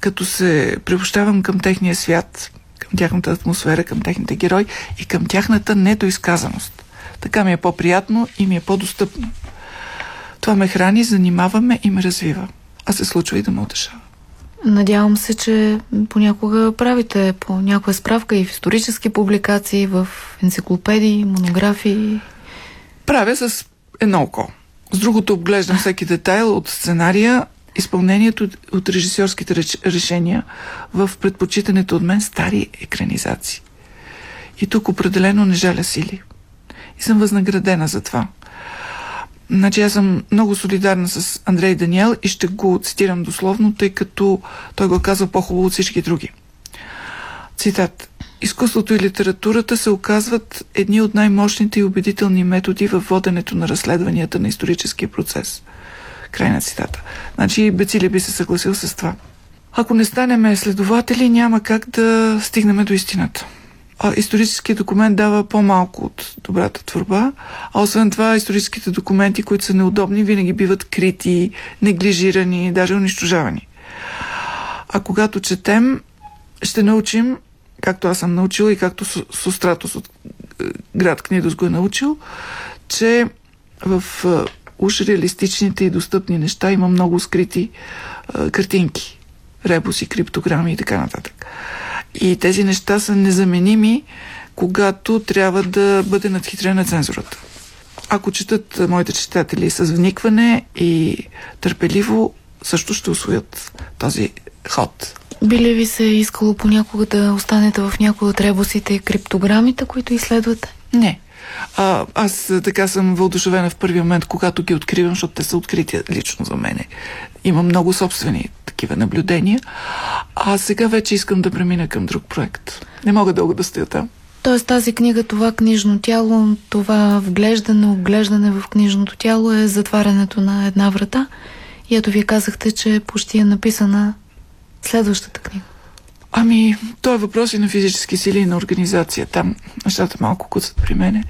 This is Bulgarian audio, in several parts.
като се приобщавам към техния свят, към тяхната атмосфера, към техните герои и към тяхната недоизказаност. Така ми е по-приятно и ми е по-достъпно. Това ме храни, занимава ме и ме развива. А се случва и да ме утешава. Надявам се, че понякога правите по някоя справка и в исторически публикации, в енциклопедии, монографии. Правя с едно око. С другото обглеждам всеки детайл от сценария, изпълнението от режисьорските решения в предпочитането от мен стари екранизации. И тук определено не жаля сили. И съм възнаградена за това. Значи аз съм много солидарна с Андрей Даниел и ще го цитирам дословно, тъй като той го казва по-хубаво от всички други. Цитат. Изкуството и литературата се оказват едни от най-мощните и убедителни методи в воденето на разследванията на историческия процес. Край на цитата. Значи Бецилия би се съгласил с това. Ако не станем следователи, няма как да стигнем до истината. Историческият документ дава по-малко от добрата творба, а освен това историческите документи, които са неудобни, винаги биват крити, неглижирани, даже унищожавани. А когато четем, ще научим, както аз съм научила и както Состратос от град Книдос го е научил, че в уж реалистичните и достъпни неща има много скрити картинки, ребуси, криптограми и така нататък. И тези неща са незаменими, когато трябва да бъде надхитрена цензурата. Ако четат моите читатели с вникване и търпеливо, също ще усвоят този ход. Би ли ви се искало понякога да останете в някои от ребусите и криптограмите, които изследвате? Не. Аз така съм въодушевена в първи момент, когато ги откривам, защото те са открити лично за мене. Имам много собствени такива наблюдения. А сега вече искам да премина към друг проект. Не мога дълго да стоя там. Тоест тази книга, това книжно тяло, това оглеждане в книжното тяло е затварянето на една врата. И ето вие казахте, че почти е написана следващата книга. То е въпрос и на физически сили и на организация. Там нещата малко куцат при мене.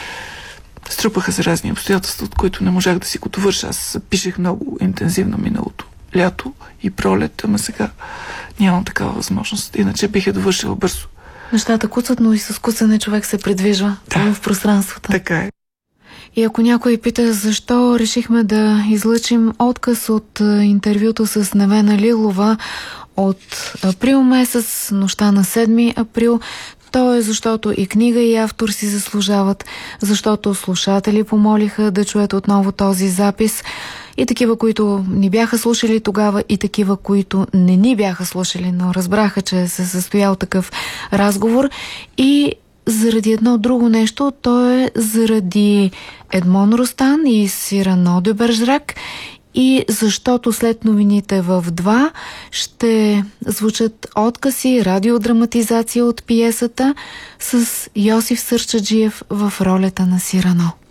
Струпаха се разни обстоятелства, от които не можах да си го довърша. Аз пишех много интензивно миналото лято и пролет, ама сега нямам такава възможност. Иначе бих я довършила бързо. Нещата куцат, но и с куцане човек се придвижва в пространството. Така е. И ако някой пита защо решихме да излъчим отказ от интервюто с Невена Лилова от април месец, нощта на 7 април, то е защото и книга, и автор си заслужават, защото слушатели помолиха да чуят отново този запис, и такива, които ни бяха слушали тогава, и такива, които не ни бяха слушали, но разбраха, че се състоял такъв разговор. И заради едно друго нещо, то е заради Едмон Ростан и Сирано де Бержерак, и защото след новините в 2 ще звучат откъси, радиодраматизация от пиесата с Йосиф Сърчаджиев в ролята на Сирано.